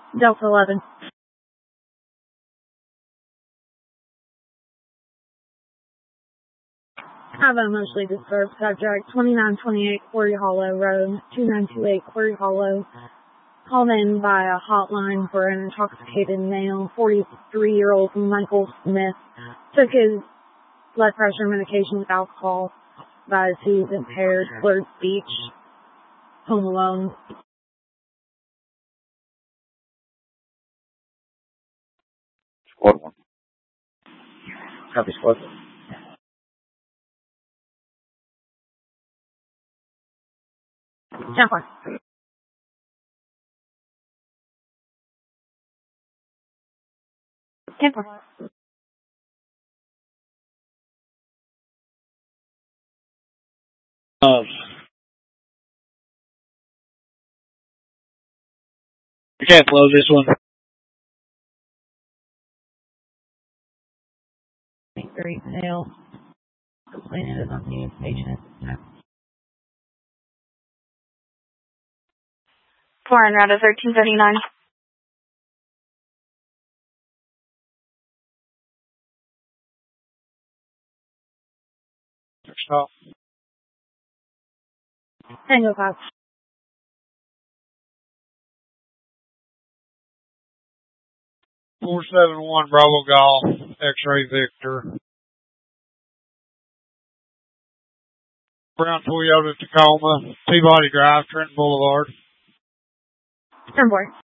Delta 11. Have a mostly disturbed subject, 2928 Quarry Hollow Road, 2928 Quarry Hollow. Called in by a hotline for an intoxicated male, 43-year-old Michael Smith. Took his blood pressure medication with alcohol. Advised he's impaired, slurred speech, home alone. Squad 1. Copy, Squad 1. Temper. Temper. You can't close this one. Great sale. Complainant is on the patient. Foreign route of 1339. Stop. Tango 5. Four 471 Bravo Golf, X-Ray Victor. Brown Toyota Tacoma, Peabody Drive, Trenton Boulevard. 10-4.